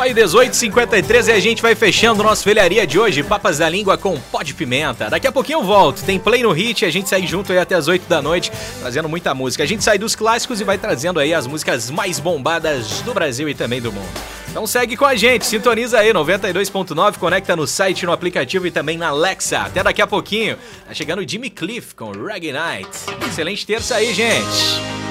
aí, 18h53, e a gente vai fechando o nosso velharia de hoje. Papas da língua com pó de pimenta. Daqui a pouquinho eu volto. Tem Play no Hit, a gente sai junto aí até as 8 da noite, trazendo muita música. A gente sai dos clássicos e vai trazendo aí as músicas mais bombadas do Brasil e também do mundo. Então segue com a gente, sintoniza aí, 92.9, conecta no site, no aplicativo e também na Alexa. Até daqui a pouquinho. Tá chegando o Jimmy Cliff com Reggae Night. Excelente terça aí, gente.